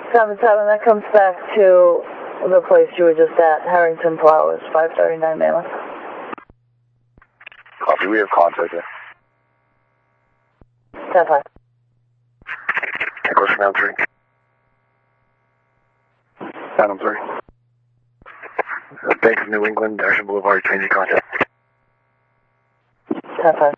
7-7, that comes back to the place you were just at, Harrington Flowers, 539 Mammoth. Copy, we have contact there. 10-5. Echo from 3. Phantom 3. Bank of New England, Ashland Boulevard, changing contact. 10-5.